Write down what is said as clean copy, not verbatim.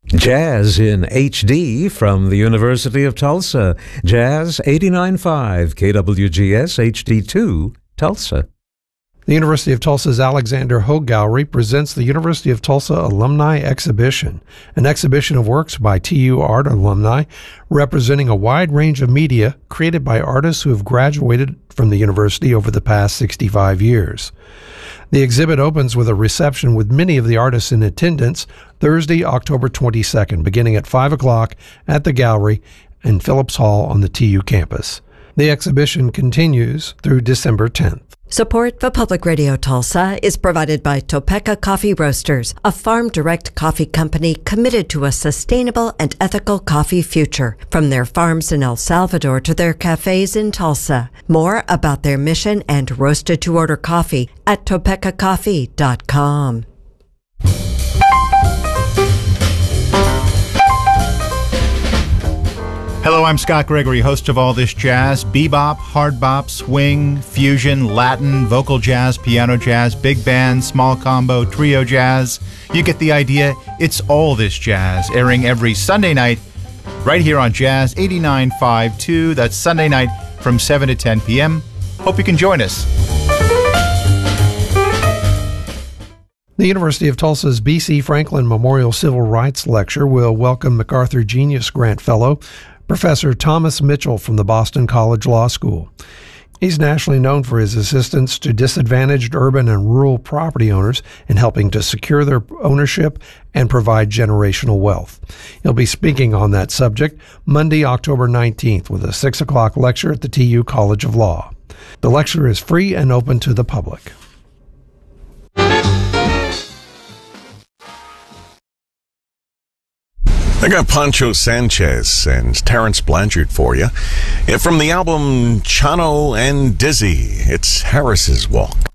Jazz in HD from the University of Tulsa. Jazz 89.5 KWGS HD2 Tulsa. The University of Tulsa's Alexander Hogue Gallery presents the University of Tulsa Alumni Exhibition, an exhibition of works by TU art alumni representing a wide range of media created by artists who have graduated from the university over the past 65 years. The exhibit opens with a reception with many of the artists in attendance Thursday, October 22nd, beginning at 5 o'clock at the gallery in Phillips Hall on the TU campus. The exhibition continues through December 10th. Support for Public Radio Tulsa is provided by Topeka Coffee Roasters, a farm-direct coffee company committed to a sustainable and ethical coffee future, from their farms in El Salvador to their cafes in Tulsa. More about their mission and roasted-to-order coffee at topekacoffee.com. Hello, I'm Scott Gregory, host of All This Jazz. Bebop, hard bop, swing, fusion, Latin, vocal jazz, piano jazz, big band, small combo, trio jazz. You get the idea. It's All This Jazz, airing every Sunday night right here on Jazz 89.5 That's Sunday night from 7 to 10 p.m. Hope you can join us. The University of Tulsa's B.C. Franklin Memorial Civil Rights Lecture will welcome MacArthur Genius Grant Fellow, Professor Thomas Mitchell from the Boston College Law School. He's nationally known for his assistance to disadvantaged urban and rural property owners in helping to secure their ownership and provide generational wealth. He'll be speaking on that subject Monday, October 19th with a 6 o'clock lecture at the TU College of Law. The lecture is free and open to the public. I got Pancho Sanchez and Terrence Blanchard for you. From the album Chano and Dizzy, it's Harris's Walk.